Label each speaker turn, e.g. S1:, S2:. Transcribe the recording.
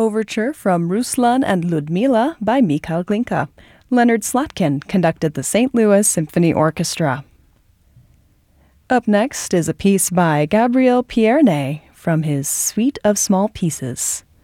S1: Overture from Ruslan and Ludmila by Mikhail Glinka. Leonard Slatkin conducted the St. Louis Symphony Orchestra. Up next is a piece by Gabriel Pierné from his Suite of Small Pieces.